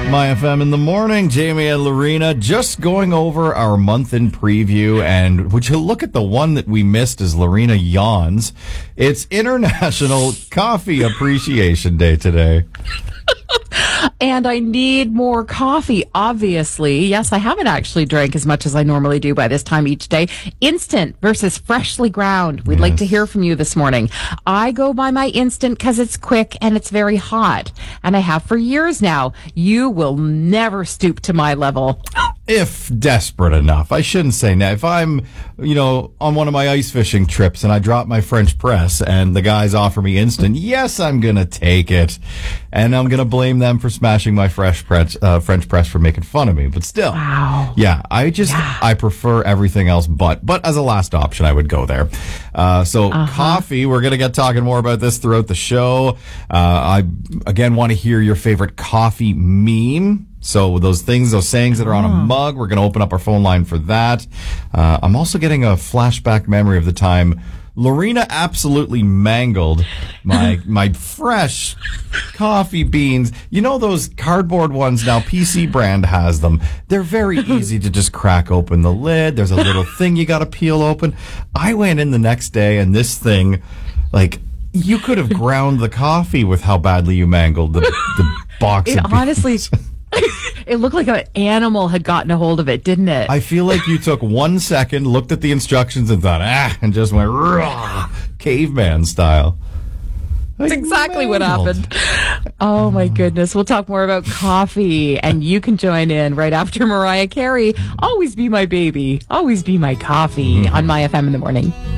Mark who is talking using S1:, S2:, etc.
S1: My FM in the morning, Jamie and Lorena, just going over our month in preview. And would you look at the one that we missed as Lorena yawns? It's International Coffee Appreciation Day today.
S2: And I need more coffee, obviously. Yes, I haven't actually drank as much as I normally do by this time each day. Instant versus freshly ground. We'd like to hear from you this morning. I go by my instant because it's quick and it's very hot. And I have for years now. You will never stoop to my level.
S1: If desperate enough. I shouldn't say now. If I'm, on one of my ice fishing trips and I drop my French press and the guys offer me instant, yes, I'm going to take it. And I'm going to blame them for smashing my French press for making fun of me. But still.
S2: Wow.
S1: Yeah, I prefer everything else but as a last option, I would go there. Coffee, we're going to get talking more about this throughout the show. I, again, want to hear your favorite coffee meme. So those sayings that are on a mug, we're going to open up our phone line for that. I'm also getting a flashback memory of the time Lorena absolutely mangled my fresh coffee beans. You know those cardboard ones now? PC brand has them. They're very easy to just crack open the lid. There's a little thing you got to peel open. I went in the next day and this thing, you could have ground the coffee with how badly you mangled the box of beans.
S2: Honestly... It looked like an animal had gotten a hold of it, didn't it?
S1: I feel like you took 1 second, looked at the instructions, and thought, and just went raw, caveman style.
S2: That's exactly what happened. Oh, my goodness. We'll talk more about coffee, and you can join in right after Mariah Carey. Always be my baby. Always be my coffee on My FM in the morning.